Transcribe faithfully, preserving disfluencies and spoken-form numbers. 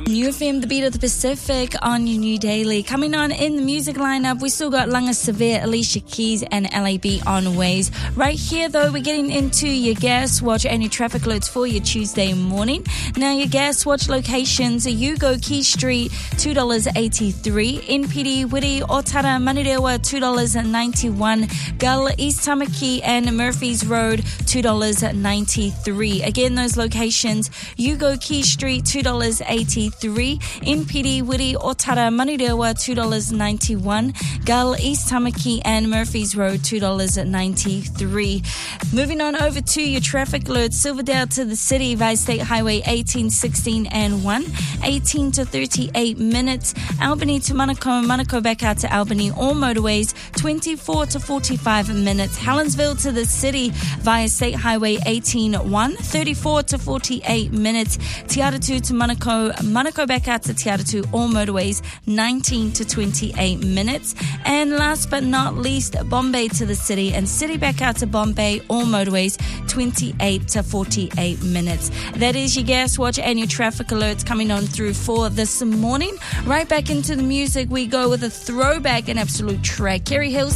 New F M, the beat of the Pacific on your new daily. Coming on in the music lineup, we still got Langa Severe, Alicia Keys and L A B on Ways. Right here though, we're getting into your Gas Watch and your traffic alerts for your Tuesday morning. Now your Gas Watch locations, Yugo Key Street, two dollars eighty-three. N P D, Wiri, Otara, Manirewa, two dollars ninety-one. Gull, East Tamaki and Murphy's Road, two dollars ninety-three. Again, those locations, Yugo Key Street, two dollars eighty-three. N P D, Wiri, Otara, Manirewa, two dollars ninety-one. Gull, East Tamaki and Murphy's Road, two dollars ninety-three. Moving on over to your traffic alerts, Silverdale to the city via State Highway eighteen, sixteen and one, eighteen to thirty-eight minutes. Albany to Manukau, Manukau back out to Albany, all motorways, twenty-four to forty-five minutes. Helensville to the city via State Highway eighteen, one, thirty-four to forty-eight minutes. Te Aratu to Manukau, Manukau back out to Te Aratu, all motorways, nineteen to twenty-eight minutes. And last but not least, Bombay to the city and city back out to Bombay, all motorways, twenty-eight to forty-eight minutes. That is your Gas Watch and your traffic alerts coming on through for this morning. Right back into the music we go with a throwback, an absolute track. Kerry Hills